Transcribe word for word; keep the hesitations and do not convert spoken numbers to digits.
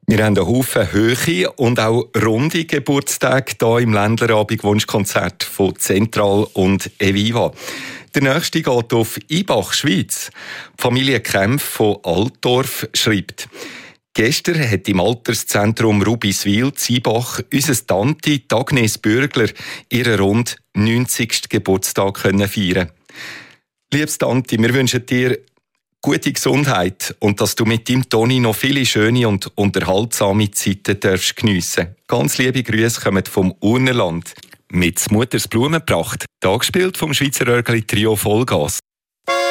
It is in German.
Wir haben einen Haufen hohe und auch runde Geburtstage hier im Ländlerabend-Wunschkonzert von Zentral und Eviva. Der nächste geht auf Ibach, Schweiz. Die Familie Kempf von Altdorf schreibt: Gestern hat im Alterszentrum Rubiswil Zibach unsere Tante Agnes Bürgler ihren rund neunzigsten Geburtstag feiern. Liebes Tante, wir wünschen dir gute Gesundheit und dass du mit deinem Toni noch viele schöne und unterhaltsame Zeiten darfst geniessen. Ganz liebe Grüße kommen vom Urnerland. Mit Mutters Blumenpracht, da gespielt vom Schweizer Örgli Trio Vollgas.